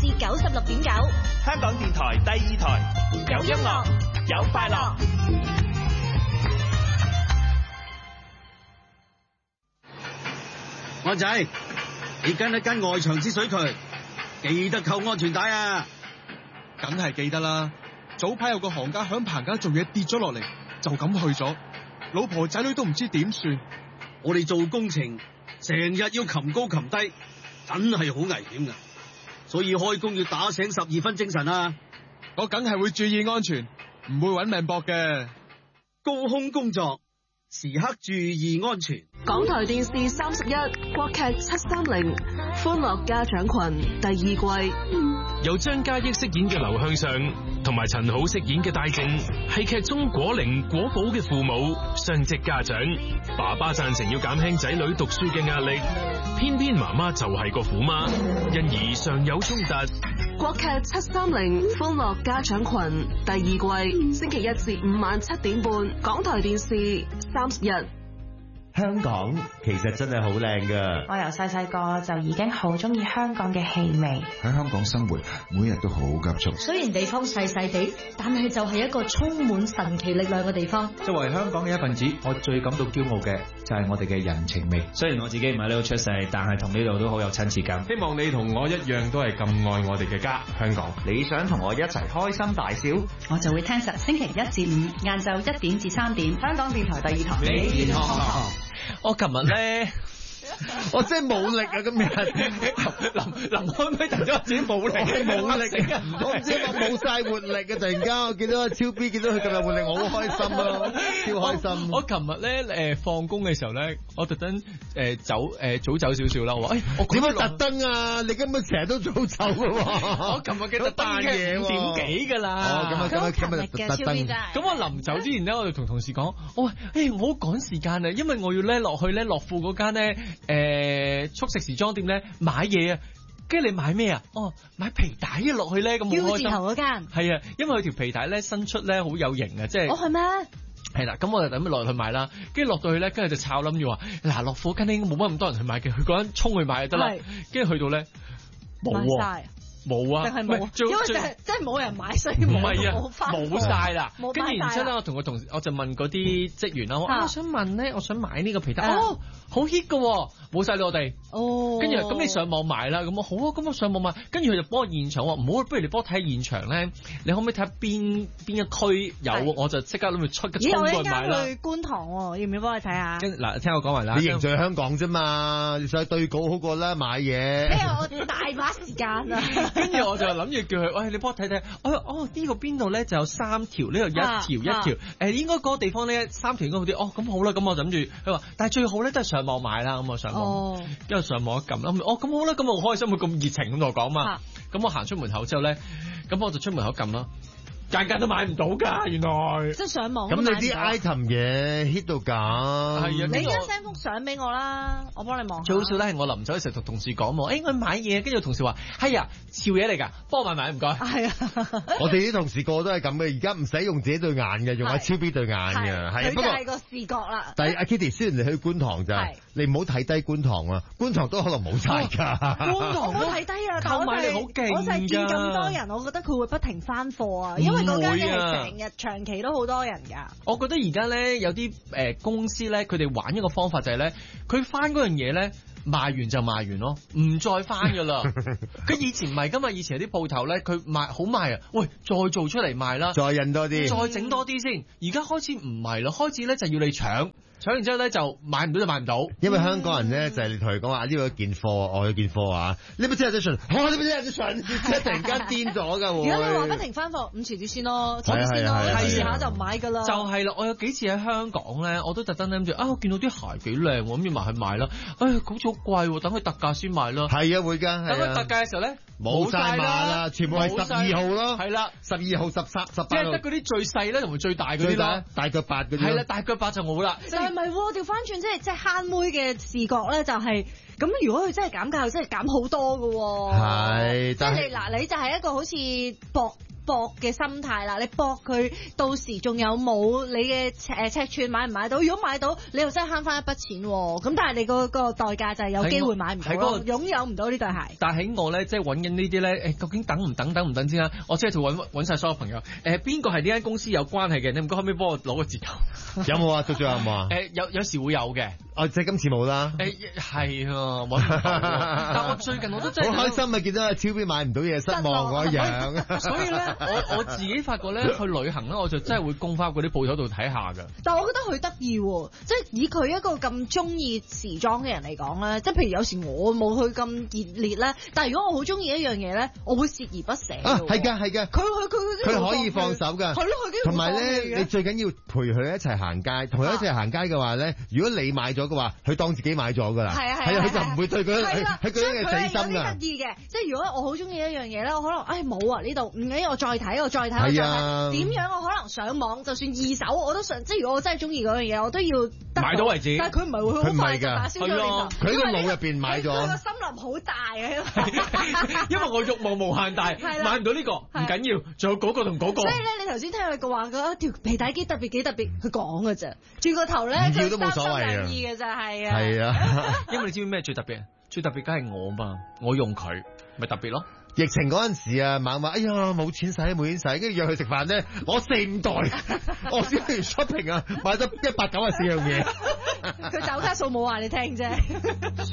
至96.9， 香港電台第2台，有音樂，有快樂。 安仔，你跟一跟外牆之水渠，記得扣安全帶啊！ 梗係記得啦。早排有個行家響棚架做嘢跌咗落嚟，就咁去咗，老婆仔女都唔知點算。 我哋做工程成日要擒高擒低，真係好危險噶，所以開工要打醒12分精神啊！ 我梗係會注意安全，唔會搵命搏嘅。 高空工作，時刻注意安全。 港台電視31國劇730歡樂家長群第2季， 由張嘉益飾演嘅劉向上同埋陳好飾演嘅戴靜，係劇中果靈果寶嘅父母，雙職家長。爸爸贊成要減輕仔女讀書嘅壓力，偏偏媽媽就係個虎媽，因而常有衝突。 國劇730歡樂家長群第2季，星期1至5晚7點半，港台電視31。 香港其實真係好靚㗎。 我由細個就已經好中意香港嘅氣味。 喺香港生活，每日都好急促。 雖然地方細細地，但係就係一個充滿神奇力量嘅地方。 作為香港嘅一份子，我最感到驕傲嘅就係我哋嘅人情味。 雖然我自己唔喺呢度出世，但係同呢度都好有親切感。 希望你同我一樣都係咁愛我哋嘅家香港。 你想同我一齊開心大笑？ 我就會聽實星期1至5晏晝1點至3點，香港電台第2台。 美健康學堂。 我琴日咧， 我真係冇力啊！今日林開咪突然間自己冇力， 冇力啊！我唔知我冇晒活力啊！突然間我見到阿超 B， 見到佢咁有活力，我好開心啊！超開心！ 我琴日咧放工嘅時候咧，我特登早走少少啦。我話我點解特登啊？你根本成日都早走㗎喎！ 我琴日記得扮嘢喎，5點幾㗎啦。 哦，咁今日特登。 咁我臨走之前咧，我就同同事講，我話唔好趕時間啊，因為我要咧落去咧樂富嗰間咧速食時裝店咧買嘢啊。跟住你買咩啊？哦，買皮帶落去咧，咁好開心。U 字頭嗰間。係啊，因為佢條皮帶咧新出咧好有型啊，即係。 哦，係咩？ 係啦，咁我就等佢落去買啦。跟住落到去咧，跟住就抄諗住話，嗱，樂富間應該冇乜咁多人去買嘅，佢嗰陣衝去買就得啦。跟住去到咧冇喎。冇啊， 定係冇？因為真係冇人買，所以冇晒啦。跟住然之後咧， 我同個同事，我就問嗰啲職員啦，我想問咧，我想買呢個皮帶，好 hit 噶，冇晒到我哋。哦，跟住咁你上網買啦，咁我好啊，咁我上網買，跟住佢就幫我現場話，唔好，不如你幫我睇現場咧，你可唔可以睇下邊一區有？我就即刻諗住出個衝過去買啦。 去觀塘喎，要唔要幫你睇下？ 嗱，聽我講埋啦。 你凝聚香港啫嘛，你上去對稿好過啦，買嘢。 因為我大把時間啊。 跟住我就諗住叫佢，喂，你幫我睇睇，呢個邊度咧就有3條，呢度一條，應該嗰個地方咧3條應該好啲。哦，咁好啦，咁我諗住佢話，但係最好咧都係上網買啦，咁我上網，跟住上網一撳啦，咁好啦，咁我好開心，佢咁熱情咁同我講嘛，咁我行出門口之後咧，咁我就出門口撳啦。間都買唔到㗎，原來。即係上網。 咁你啲 item 嘢 hit 到咁。係啊。你而家 send 幅相俾我啦，我幫你望。 最好笑咧係我臨走嘅時候同同事講喎，我買嘢，跟住同事話係啊，潮嘢嚟㗎，幫我買唔該。係啊。我哋啲同事個個都係咁嘅，而家唔使用自己對眼嘅，用阿超 B 對眼嘅。係。 佢就係個視覺啦。 但係阿 Kitty 雖然你去觀塘咋，你唔好睇低觀塘啊，觀塘都可能冇晒㗎。 觀塘我睇低啊，但係我就係見咁多人，我覺得佢會不停翻貨啊，因為嗰間嘢係成日長期都好多人㗎。 我覺得而家咧有啲公司咧，佢哋玩一個方法就係咧，佢翻嗰樣嘢咧賣完就賣完咯，唔再翻㗎啦。佢以前唔係㗎嘛，以前有啲鋪頭咧，佢賣好賣啊，喂，再做出嚟賣啦， 再印多啲， 再整多啲先。而家開始唔係啦，開始咧就要你搶完之後咧就買唔到就買唔到。 因為香港人咧就係你同佢講話呢個件貨，我有件貨啊，你咪真係得順，你咪真係得順，即係突然間癲咗㗎會。 如果你話不停翻貨，咁遲啲先咯，遲啲先咯，遲下就唔買㗎啦。 就係啦，我有幾次喺香港咧，我都特登諗住我見到啲鞋幾靚，我諗住埋去買啦。好似好貴喎，等佢特價先買咯。 係啊，會㗎。 等佢特價嘅時候咧， 冇晒碼啦，全部係12號咯。 係啦 ，12號、13、18。 即係得嗰啲最細咧，同埋最大嗰啲啦。 大腳8嗰啲。 係啦，大腳8就冇啦。 但係咪調翻轉，即係慳妹嘅視覺咧，就係咁。如果佢真係減價，真係減好多㗎喎。 係， 即係你就係一個好似搏嘅心態啦，你搏佢到時仲有冇你嘅尺寸買唔買到？如果買到，你又真係慳翻一筆錢喎。咁但係你個代價就係有機會買唔到咯，擁有唔到呢對鞋。 但喺我咧，即係揾緊呢啲咧，究竟等唔等先啦？我即係就揾晒所有朋友，邊個係呢間公司有關係嘅？你唔該可唔可以幫我攞個折扣？ 有冇啊？最後有冇啊？ 有時會有嘅。 即係今次冇啦。 係啊，揾唔到。但我最近我都真係好開心啊！見到阿超邊買唔到嘢，失望嗰樣。 所以咧，我自己發覺咧，去旅行咧，我就真係會供翻嗰啲鋪頭度睇下㗎。 但係我覺得佢得意喎，即係以佢一個咁中意時裝嘅人嚟講咧，即係譬如有時我冇佢咁熱烈咧，但係如果我好中意一樣嘢咧，我會鍥而不捨。 係㗎。佢可以放手㗎。係咯，佢同埋咧，你最緊要陪佢一齊行街，同佢一齊行街嘅話咧，如果你買咗嘅話，佢當自己買咗㗎啦。係啊，佢就唔會對佢係佢嗰樣嘢死心㗎。有啲得意嘅， 即係如果我好中意一樣嘢咧，我可能冇啊呢度唔緊要，我再睇。 係啊， 點樣我可能上網，就算二手我都想，即係如果我真係中意嗰樣嘢，我都要買到為止。 但係佢唔係會好快就打消咗呢度。 佢喺個腦入邊買咗。 佢個森林好大啊！ 因為我慾望無限大，買唔到呢個唔緊要，仲有嗰個同嗰個。 所以咧，你頭先聽佢話嗰條皮帶機特別幾特別，佢講㗎咋，轉個頭咧佢都冇所謂三心兩意嘅咋，係啊。 係啊， 因為你知唔知咩最特別？最特別梗係我嘛，我用佢咪特別咯。 疫情嗰陣時啊，猛話哎呀冇錢使，跟住約佢食飯咧，攞4-5袋，我先去 shopping 啊，買咗194樣嘢。 佢走卡數冇話你聽啫。